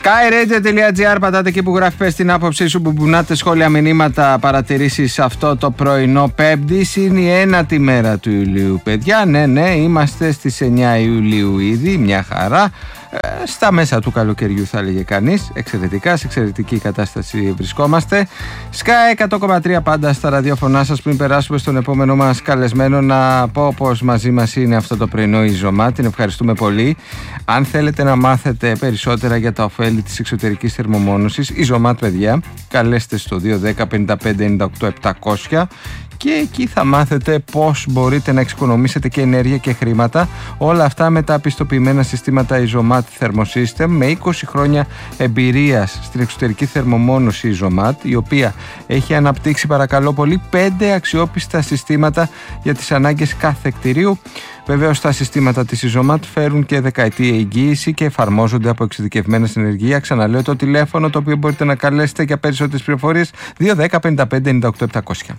skyradio.gr, πατάτε εκεί που γράφει πες την άποψή σου, που μπουνάτε σχόλια, μηνύματα, παρατηρήσεις αυτό το πρωινό Πέμπτης. Είναι η ένατη μέρα του Ιουλίου, παιδιά. Ναι, είμαστε στις 9 Ιουλίου ήδη, μια χαρά. Στα μέσα του καλοκαιριού θα έλεγε κανείς. Εξαιρετικά, σε εξαιρετική κατάσταση βρισκόμαστε. Sky 100,3 πάντα στα ραδιόφωνά σας. Πριν περάσουμε στον επόμενο μας καλεσμένο, να πω πως μαζί μας είναι αυτό το πρωινό η Ζωμάτ. Την ευχαριστούμε πολύ. Αν θέλετε να μάθετε περισσότερα για τα ωφέλη της εξωτερικής θερμομόνωσης, η Ζωμάτ, παιδιά, καλέστε στο 210 55 98 700 και εκεί θα μάθετε πώς μπορείτε να εξοικονομήσετε και ενέργεια και χρήματα. Όλα αυτά με τα πιστοποιημένα συστήματα Isomat Thermosystem, με 20 χρόνια εμπειρίας στην εξωτερική θερμομόνωση Isomat, η οποία έχει αναπτύξει, παρακαλώ πολύ, 5 αξιόπιστα συστήματα για τις ανάγκες κάθε κτηρίου. Βεβαίως τα συστήματα της Isomat φέρουν και δεκαετή εγγύηση και εφαρμόζονται από εξειδικευμένα συνεργεία. Ξαναλέω το τηλέφωνο το οποίο μπορείτε να καλέσετε για περισσότερες πληροφορίες, 210 55 98 700.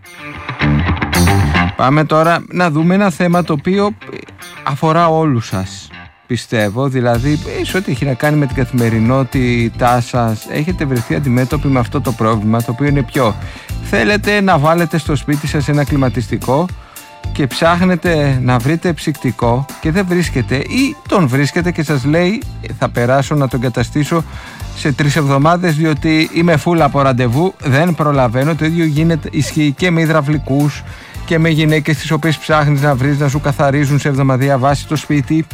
Πάμε τώρα να δούμε ένα θέμα το οποίο αφορά όλους σας, πιστεύω. Δηλαδή, σε ό,τι έχει να κάνει με την καθημερινότητά σας, έχετε βρεθεί αντιμέτωποι με αυτό το πρόβλημα, το οποίο είναι ποιο? Θέλετε να βάλετε στο σπίτι σας ένα κλιματιστικό και ψάχνετε να βρείτε ψυκτικό και δεν βρίσκετε, ή τον βρίσκετε και σας λέει θα περάσω να τον καταστήσω σε 3 εβδομάδες διότι είμαι full από ραντεβού, δεν προλαβαίνω. Το ίδιο ισχύει και με υδραυλικούς και με γυναίκες τις οποίες ψάχνεις να βρεις να σου καθαρίζουν σε εβδομαδιαία βάση το σπίτι,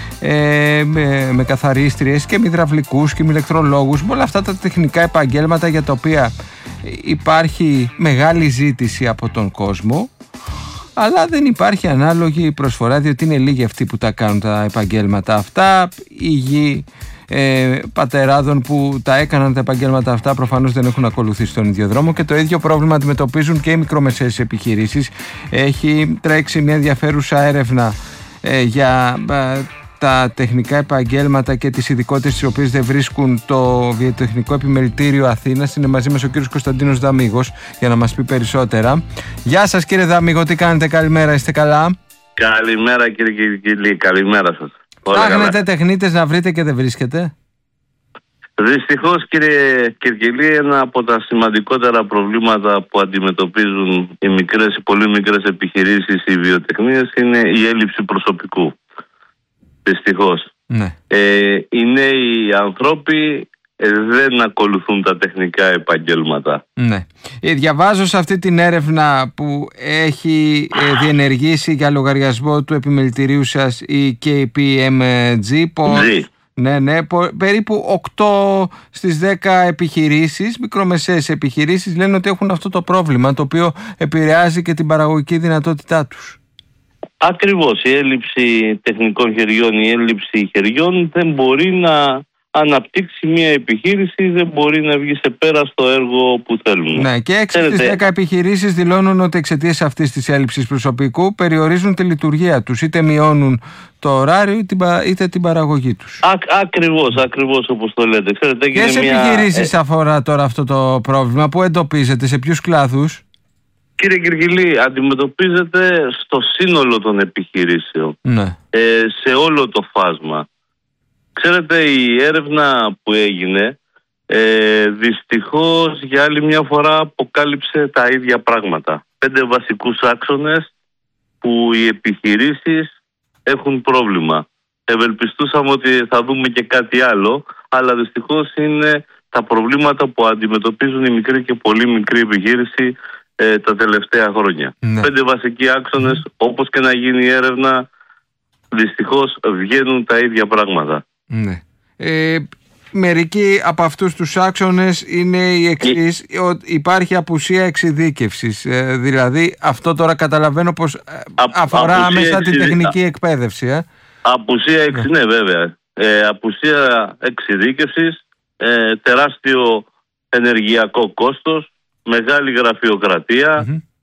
με καθαρίστριες και με υδραυλικούς και με ηλεκτρολόγους, με όλα αυτά τα τεχνικά επαγγέλματα για τα οποία υπάρχει μεγάλη ζήτηση από τον κόσμο, αλλά δεν υπάρχει ανάλογη προσφορά, διότι είναι λίγοι αυτοί που τα κάνουν τα επαγγέλματα αυτά. Οι γη πατεράδων που τα έκαναν τα επαγγέλματα αυτά προφανώς δεν έχουν ακολουθήσει τον ίδιο δρόμο, και το ίδιο πρόβλημα αντιμετωπίζουν και οι μικρομεσαίες επιχειρήσεις. Έχει τρέξει μια ενδιαφέρουσα έρευνα για τα τεχνικά επαγγέλματα και τις ειδικότητες τις οποίες δεν βρίσκουν το Βιοτεχνικό Επιμελητήριο Αθήνας. Είναι μαζί μας ο κύριος Κωνσταντίνος Δαμίγος για να μας πει περισσότερα. Γεια σας κύριε Δαμίγο, τι κάνετε? Καλημέρα, είστε καλά? Καλημέρα κύριε Κυρκυλή, καλημέρα σας. Ψάχνετε τεχνίτες να βρείτε και δεν βρίσκετε? Δυστυχώς κύριε Κυρκυλή, ένα από τα σημαντικότερα προβλήματα που αντιμετωπίζουν οι πολύ μικρές επιχειρήσεις, οι βιοτεχνίες, είναι η έλλειψη προσωπικού. Δυστυχώς. Ναι. Οι νέοι άνθρωποι δεν ακολουθούν τα τεχνικά επαγγέλματα. Ναι. Διαβάζω σε αυτή την έρευνα που έχει διενεργήσει για λογαριασμό του επιμελητηρίου σας η KPMG πως περίπου 8 στις 10 επιχειρήσεις, μικρομεσαίες επιχειρήσεις, λένε ότι έχουν αυτό το πρόβλημα, το οποίο επηρεάζει και την παραγωγική δυνατότητά τους. Ακριβώς, η έλλειψη τεχνικών χεριών, η έλλειψη χεριών δεν μπορεί να αναπτύξει μια επιχείρηση, δεν μπορεί να βγει σε πέρα στο έργο που θέλουν. Ναι, και 6 στις 10 επιχειρήσεις δηλώνουν ότι εξαιτίας αυτής της έλλειψης προσωπικού περιορίζουν τη λειτουργία τους, είτε μειώνουν το ωράριο είτε την παραγωγή τους. Ακριβώς όπως το λέτε. Ξέρετε, ποιες επιχειρήσεις αφορά τώρα αυτό το πρόβλημα, που εντοπίζετε, σε ποιους κλάδους? Κύριε Κυρκυλή, αντιμετωπίζεται στο σύνολο των επιχειρήσεων, σε όλο το φάσμα. Ξέρετε, η έρευνα που έγινε δυστυχώς για άλλη μια φορά αποκάλυψε τα ίδια πράγματα. 5 βασικούς άξονες που οι επιχειρήσεις έχουν πρόβλημα. Ευελπιστούσαμε ότι θα δούμε και κάτι άλλο, αλλά δυστυχώς είναι τα προβλήματα που αντιμετωπίζουν η μικρή και πολύ μικρή επιχείρηση τα τελευταία χρόνια. 5 βασικοί άξονες, όπως και να γίνει η έρευνα, δυστυχώς βγαίνουν τα ίδια πράγματα. Ναι. Μερικοί από αυτούς τους άξονες είναι οι εξής: ότι υπάρχει απουσία εξειδίκευσης. Δηλαδή αυτό τώρα καταλαβαίνω πως αφορά άμεσα την τεχνική εκπαίδευση. Απουσία ναι, βέβαια. Απουσία εξειδίκευσης, τεράστιο ενεργειακό κόστος, μεγάλη γραφειοκρατία.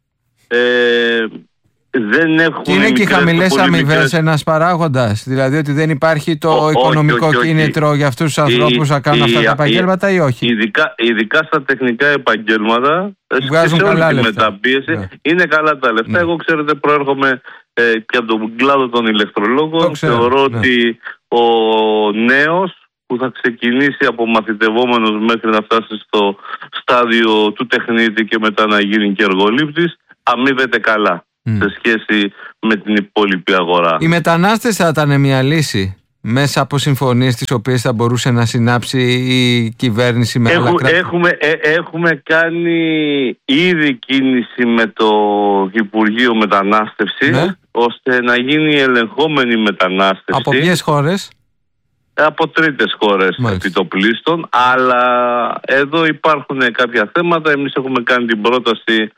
Δεν έχουν. Και είναι και οι χαμηλές αμοιβές ένας παράγοντας? Δηλαδή ότι δεν υπάρχει το οικονομικό κίνητρο για αυτούς τους ανθρώπους να κάνουν αυτά τα επαγγέλματα, ή όχι? Ειδικά στα τεχνικά επαγγέλματα, βγάζουν καλά λεφτά. Μεταπίεση, είναι καλά τα λεφτά. Εγώ, ξέρετε, προέρχομαι και από τον κλάδο των ηλεκτρολόγων. Θεωρώ ότι ο νέος που θα ξεκινήσει από μαθητευόμενος μέχρι να φτάσει στο στάδιο του τεχνίτη και μετά να γίνει και εργολήπτης, αμείβεται καλά σε σχέση με την υπόλοιπη αγορά. Οι μετανάστες θα ήταν μια λύση μέσα από συμφωνίες τις οποίες θα μπορούσε να συνάψει η κυβέρνηση με άλλα κράτη? Έχουμε κάνει ήδη κίνηση με το Υπουργείο Μετανάστευσης, ώστε να γίνει ελεγχόμενη μετανάστευση. Από ποιες χώρες? Από τρίτες χώρες επιτοπλίστων, αλλά εδώ υπάρχουν κάποια θέματα. Εμείς έχουμε κάνει την πρόταση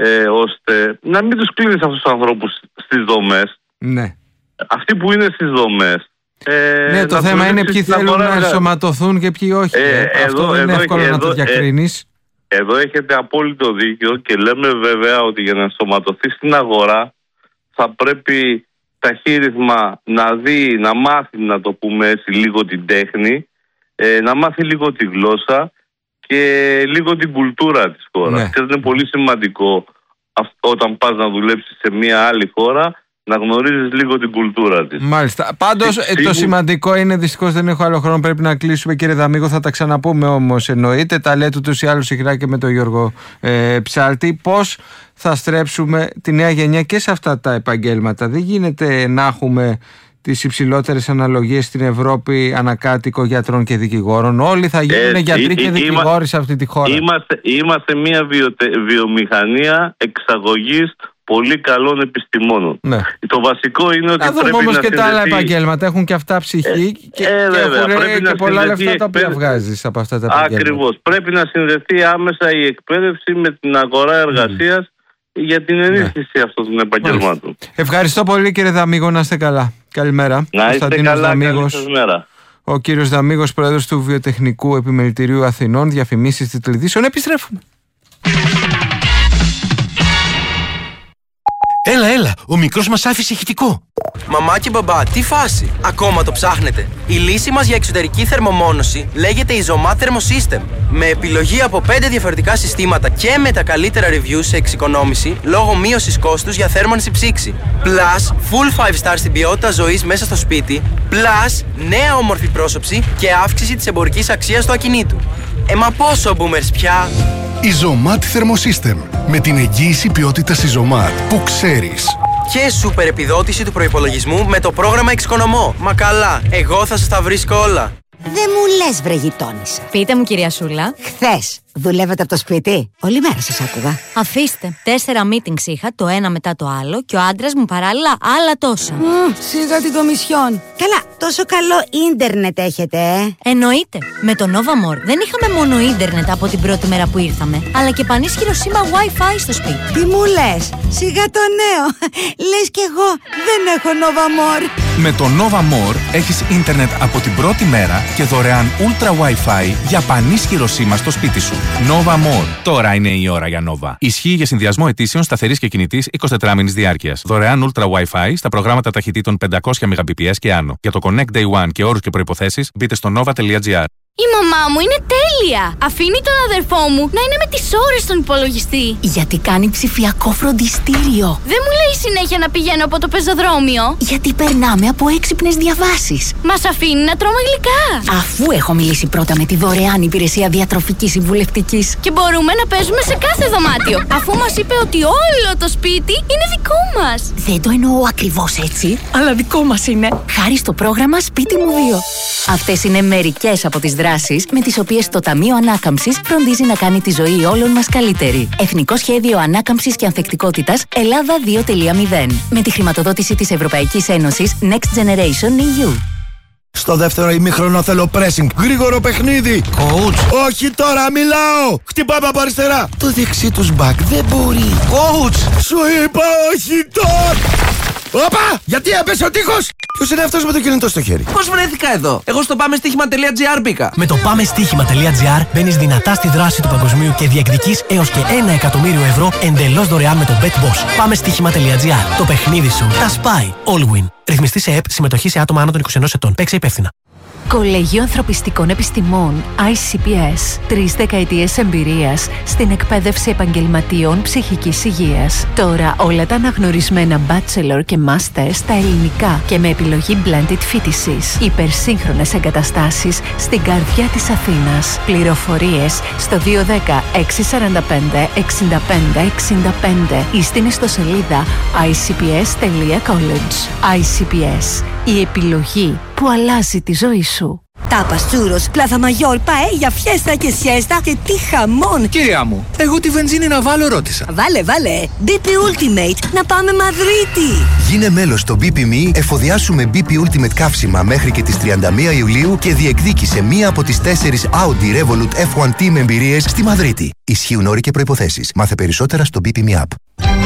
ώστε να μην τους κλείνεις αυτούς τους ανθρώπους στις δομές. Ναι. Αυτοί που είναι στις δομές. Ναι, το θέμα είναι ποιοι θέλουν να ενσωματωθούν και ποιοι όχι. Αυτό δεν είναι εύκολο να το διακρίνεις. Εδώ έχετε απόλυτο δίκιο και λέμε βέβαια ότι για να ενσωματωθεί στην αγορά θα πρέπει ταχύρυθμα να μάθει, να το πούμε έτσι, λίγο την τέχνη, να μάθει λίγο τη γλώσσα και λίγο την κουλτούρα της χώρας. Ναι. Και είναι πολύ σημαντικό όταν πας να δουλέψεις σε μια άλλη χώρα να γνωρίζεις λίγο την κουλτούρα της. Μάλιστα. Πάντως το σημαντικό είναι, δυστυχώς δεν έχω άλλο χρόνο, πρέπει να κλείσουμε κύριε Δαμίγο, θα τα ξαναπούμε όμως εννοείται, τα λέτε ούτως ή άλλως συχνά και με τον Γιώργο Ψάλτη, πώς θα στρέψουμε τη νέα γενιά και σε αυτά τα επαγγέλματα. Δεν γίνεται να έχουμε τις υψηλότερες αναλογίες στην Ευρώπη ανακάτοικο γιατρών και δικηγόρων. Όλοι θα γίνουν γιατροί και δικηγόροι σε αυτή τη χώρα. Είμαστε μια βιομηχανία εξαγωγής πολύ καλών επιστημόνων. Ναι. Το βασικό είναι ότι πρέπει όμως να και τα άλλα επαγγέλματα έχουν και αυτά ψυχή και έχουν και πολλά λεφτά τα οποία βγάζεις από αυτά τα επαγγέλματα. Ακριβώς. Πρέπει να συνδεθεί άμεσα η εκπαίδευση με την αγορά εργασίας για την ενίσχυση αυτών των επαγγελμάτων. Ευχαριστώ πολύ κύριε Δαμίγο, να είστε καλά. Καλημέρα. Να είστε καλά, καλή σας μέρα. Ο κύριος Δαμίγος, πρόεδρος του Βιοτεχνικού Επιμελητηρίου Αθηνών, διαφημίσεις της τηλεδιήσεων. Επιστρέφουμε. Έλα, ο μικρός μας άφησε ηχητικό. Μαμά και μπαμπά, τι φάση? Ακόμα το ψάχνετε? Η λύση μας για εξωτερική θερμομόνωση λέγεται Isomat Thermosystem. Με επιλογή από 5 διαφορετικά συστήματα και με τα καλύτερα reviews σε εξοικονόμηση λόγω μείωσης κόστους για θέρμανση ψήξη. Plus, full 5 star στην ποιότητα ζωής μέσα στο σπίτι. Plus, νέα όμορφη πρόσωψη και αύξηση της εμπορικής αξίας του ακινήτου. Μα πόσο boomers πια? Isomat Thermosystem. Με την εγγύηση ποιότητας Isomat που ξέρεις. Και σούπερ επιδότηση του προϋπολογισμού με το πρόγραμμα Εξοικονομώ. Μα καλά, εγώ θα σας τα βρίσκω όλα. Δεν μου λες βρε γειτόνισσα. Πείτε μου κυρία Σούλα. Χθες δουλεύετε από το σπίτι? Όλη μέρα σας άκουγα. Αφήστε, 4 meetings είχα, το ένα μετά το άλλο και ο άντρας μου παράλληλα άλλα τόσα. Σιγά την κομισιόν. Καλά, τόσο καλό ίντερνετ έχετε, Εννοείται. Με το Nova More δεν είχαμε μόνο ίντερνετ από την πρώτη μέρα που ήρθαμε, αλλά και πανίσχυρο σήμα Wi-Fi στο σπίτι. Τι μου λες? Σιγά το νέο. Λες κι εγώ δεν έχω Nova More. Με το Nova More έχεις ίντερνετ από την πρώτη μέρα και δωρεάν Ultra Wi-Fi για πανίσχυρο σήμα στο σπίτι σου. Nova More. Τώρα είναι η ώρα για Nova. Ισχύει για συνδυασμό αιτήσεων σταθερής και κινητής 24 μήνης διάρκειας. Δωρεάν Ultra Wi-Fi στα προγράμματα ταχυτήτων 500 Mbps και άνω. Για το Connect Day One και όρους και προϋποθέσεις μπείτε στο nova.gr. Η μαμά μου είναι τέλεια! Αφήνει τον αδερφό μου να είναι με τις ώρες στον υπολογιστή. Γιατί κάνει ψηφιακό φροντιστήριο. Δεν μου λέει συνέχεια να πηγαίνω από το πεζοδρόμιο. Γιατί περνάμε από έξυπνες διαβάσεις. Μας αφήνει να τρώμε γλυκά. Αφού έχω μιλήσει πρώτα με τη δωρεάν υπηρεσία διατροφικής συμβουλευτικής. Και μπορούμε να παίζουμε σε κάθε δωμάτιο. Αφού μας είπε ότι όλο το σπίτι είναι δικό μας. Δεν το εννοώ ακριβώς έτσι, αλλά δικό μας είναι. Χάρη στο πρόγραμμα Σπίτι μου 2. Αυτές είναι μερικές από τις δράσεις με τις οποίες το Ταμείο Ανάκαμψης φροντίζει να κάνει τη ζωή όλων μας καλύτερη. Εθνικό Σχέδιο Ανάκαμψης και Ανθεκτικότητας Ελλάδα 2.0. Με τη χρηματοδότηση της Ευρωπαϊκής Ένωσης Next Generation EU. Στο δεύτερο ημίχρονο θέλω pressing. Γρήγορο παιχνίδι. Coach. Όχι τώρα, μιλάω. Χτυπάμε από αριστερά. Το δεξί τους back δεν μπορεί. Coach. Σου είπα όχι τώρα. Όπα! Γιατί έπεσε ο τείχος! Ποιος είναι αυτός με το κινητό στο χέρι? Πώς βρέθηκα εδώ? Εγώ στο πάμεστοίχημα.gr μπήκα. Με το πάμεστοίχημα.gr μπαίνεις δυνατά στη δράση του παγκοσμίου και διεκδικείς έως και 1 εκατομμύριο ευρώ εντελώς δωρεάν με το BetBoss. Πάμεστοίχημα.gr. Το παιχνίδι σου τα σπάει. All win. Ρυθμιστή σε ΕΠ, συμμετοχή σε άτομα άνω των 21 ετών. Παίξε υπεύθυνα. Κολέγιο Ανθρωπιστικών Επιστημών ICPS. 3 δεκαετίες εμπειρίας στην εκπαίδευση επαγγελματιών ψυχικής υγείας. Τώρα όλα τα αναγνωρισμένα bachelor και master στα ελληνικά και με επιλογή blended φοιτησης. Υπερσύγχρονες εγκαταστάσεις στην καρδιά της Αθήνας. Πληροφορίες στο 210 645 65 65 ή στην ιστοσελίδα icps.college. ICPS. Η επιλογή που αλλάζει τη ζωή σου. Τάπας, τσούρος, πλάθα μαγιόρ, παέλια, φιέστα και σιέστα και τι χαμόν! Κυρία μου, εγώ τη βενζίνη να βάλω ρώτησα. Βάλε, BP Ultimate, να πάμε Μαδρίτη! Γίνε μέλος στο BP.me, εφοδιάσουμε BP Ultimate καύσιμα μέχρι και τις 31 Ιουλίου και διεκδίκησε μία από τις 4 Audi Revolut F1 Team εμπειρίες στη Μαδρίτη. Ισχύουν όροι και προϋποθέσεις. Μάθε περισσότερα στο BP.me app.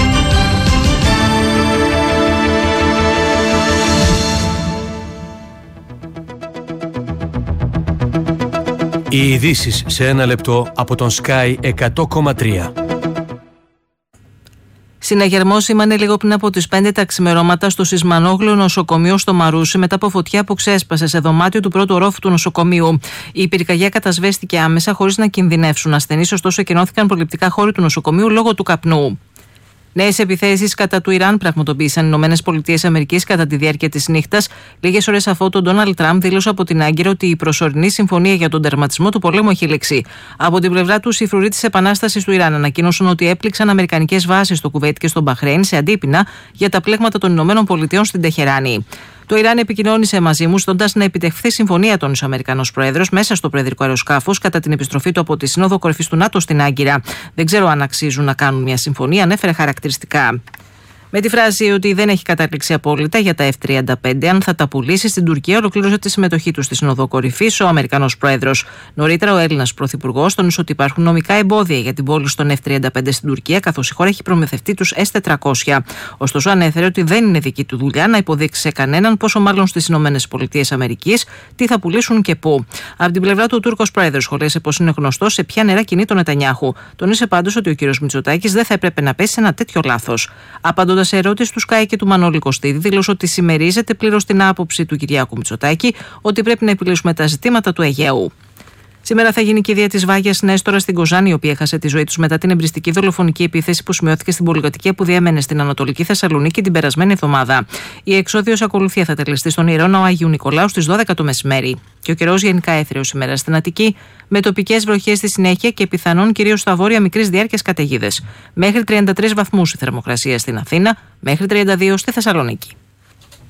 Οι ειδήσεις σε ένα λεπτό από τον Sky 100,3. Συναγερμός σήμανε λίγο πριν από τις 5 τα ξημερώματα στο Σισμανόγλου νοσοκομείο στο Μαρούσι μετά από φωτιά που ξέσπασε σε δωμάτιο του πρώτου ορόφου του νοσοκομείου. Η πυρκαγιά κατασβέστηκε άμεσα χωρίς να κινδυνεύσουν ασθενείς, ωστόσο εκενώθηκαν προληπτικά χώροι του νοσοκομείου λόγω του καπνού. Νέες επιθέσεις κατά του Ιράν πραγματοποίησαν οι ΗΠΑ κατά τη διάρκεια της νύχτας, λίγες ώρες αφού τον Ντόναλντ Τραμπ δήλωσε από την Άγκυρα ότι η προσωρινή συμφωνία για τον τερματισμό του πολέμου έχει λήξει. Από την πλευρά του, οι φρουροί της Επανάστασης του Ιράν ανακοίνωσαν ότι έπληξαν αμερικανικές βάσεις στο Κουβέιτ και στο Μπαχρέιν σε αντίπεινα για τα πλέγματα των ΗΠΑ στην Τεχεράνη. Το Ιράν επικοινώνησε μαζί μου, ζητώντας να επιτευχθεί συμφωνία των Αμερικανός Πρόεδρος μέσα στο προεδρικό αεροσκάφος κατά την επιστροφή του από τη Σύνοδο Κορυφής του ΝΑΤΟ στην Άγκυρα. Δεν ξέρω αν αξίζουν να κάνουν μια συμφωνία, ανέφερε χαρακτηριστικά. Με τη φράση ότι δεν έχει κατάληξει απόλυτα για τα F-35, αν θα τα πουλήσει στην Τουρκία, ολοκλήρωσε τη συμμετοχή του στη Σύνοδο Κορυφής ο Αμερικανός Πρόεδρος. Νωρίτερα, ο Έλληνας Πρωθυπουργός τόνισε ότι υπάρχουν νομικά εμπόδια για την πώληση των F-35 στην Τουρκία, καθώς η χώρα έχει προμηθευτεί τους S-400. Ωστόσο, ανέφερε ότι δεν είναι δική του δουλειά να υποδείξει σε κανέναν, πόσο μάλλον στις ΗΠΑ, τι θα πουλήσουν και πού. Από την πλευρά του, ο Τούρκος Πρόεδρος σχολίασε πως είναι γνωστό σε ποια νερά κινεί τον Νετανιάχου. Τονίσε πάντως ότι ο κ. Μητσοτάκης δεν θα έπρεπε να πέσει σε ένα τέτοιο λάθος. Σε ερώτηση του Σκάι και του Μανώλη Κωστίδη, δήλωσε ότι συμμερίζεται πλήρως την άποψη του Κυριάκου Μητσοτάκη ότι πρέπει να επιλύσουμε τα ζητήματα του Αιγαίου. Σήμερα θα γίνει κηδεία της Βάγιας Νέστορα στην Κοζάνη, η οποία έχασε τη ζωή του μετά την εμπριστική δολοφονική επίθεση που σημειώθηκε στην πολυκατοικία που διέμενε στην Ανατολική Θεσσαλονίκη την περασμένη εβδομάδα. Η εξόδιος ακολουθία θα τελεστεί στον Ιερό Ναό Αγίου Νικολάου στις 12 το μεσημέρι. Και ο καιρός γενικά έθριος σήμερα στην Αττική, με τοπικές βροχές στη συνέχεια και πιθανόν κυρίως στα βόρεια μικρής διάρκειας καταιγίδες. Μέχρι 33 βαθμούς η θερμοκρασία στην Αθήνα, μέχρι 32 στη Θεσσαλονίκη.